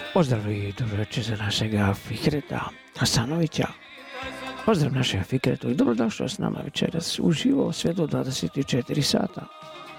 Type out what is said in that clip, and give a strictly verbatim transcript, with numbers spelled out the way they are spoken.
Pozdrav i dobroveče za našega Fikreta Hasanovića. Pozdrav našem Fikretu i dobrodošao s nama večeras uživo sve do dvadeset četiri sata.